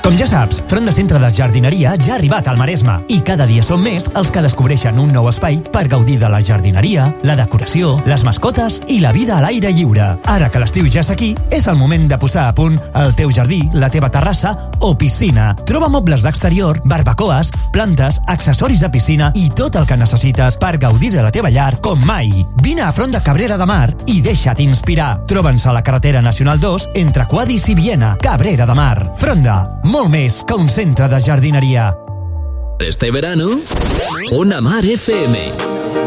Com ja saps, Fronda Centre de Jardineria ja ha arribat al Maresme i cada dia són més els que descobreixen un nou espai per gaudir de la jardineria, la decoració, les mascotes i la vida a l'aire lliure. Ara que l'estiu ja és aquí, és el moment de posar a punt el teu jardí, la teva terrassa o piscina. Troba mobles d'exterior, barbacoes, plantes, accessoris de piscina i tot el que necessites per gaudir de la teva llar com mai. Vine a Front de Cabrera de Mar i deixa't inspirar. Troba'ns a la carretera Nacional 2 entre Quadis i Viena. Cabrera de Mar. Fronda, molt més que un centre de jardineria. Este verano, Una Mar FM.